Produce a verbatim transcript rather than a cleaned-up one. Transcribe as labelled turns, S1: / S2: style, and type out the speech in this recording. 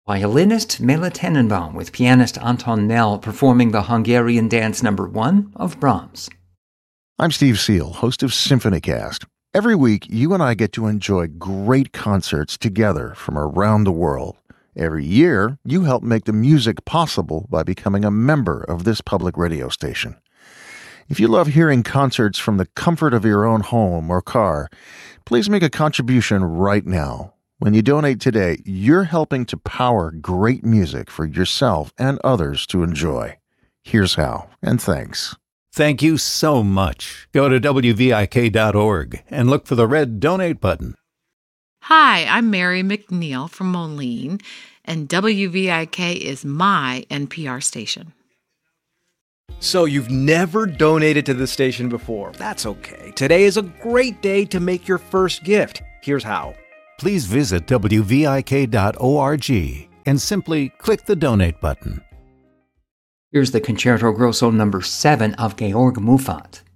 S1: Violinist Mela Tenenbaum with pianist Anton Nell performing the Hungarian Dance Number One of Brahms.
S2: I'm Steve Seal, host of SymphonyCast. Every week, you and I get to enjoy great concerts together from around the world. Every year, you help make the music possible by becoming a member of this public radio station. If you love hearing concerts from the comfort of your own home or car, please make a contribution right now. When you donate today, you're helping to power great music for yourself and others to enjoy. Here's how, and thanks.
S3: Thank you so much. Go to W V I K dot org and look for the red donate button.
S4: Hi, I'm Mary McNeil from Moline, and W V I K is my N P R station.
S5: So you've never donated to the station before. That's okay. Today is a great day to make your first gift. Here's how.
S3: Please visit W V I K dot org and simply click the donate button.
S1: Here's the Concerto Grosso number seven of Georg Muffat.